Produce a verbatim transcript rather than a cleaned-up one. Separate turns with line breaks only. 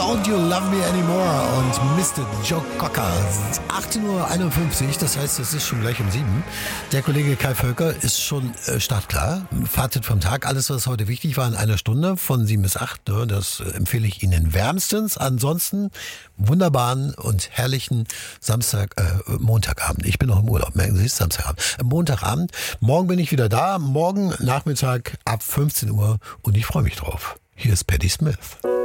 Don't You Love Me Anymore und Mister Joe Cocker. achtzehn Uhr einundfünfzig, das heißt, es ist schon gleich um sieben. Der Kollege Kai Völker ist schon äh, startklar. Fazit vom Tag, alles, was heute wichtig war, in einer Stunde von sieben bis acht. Ne, das äh, empfehle ich Ihnen wärmstens. Ansonsten wunderbaren und herrlichen Samstag, äh, Montagabend. Ich bin noch im Urlaub, merken Sie es, Samstagabend. Äh, Montagabend. Morgen bin ich wieder da. Morgen Nachmittag ab fünfzehn Uhr und ich freue mich drauf. Hier ist Patti Smith.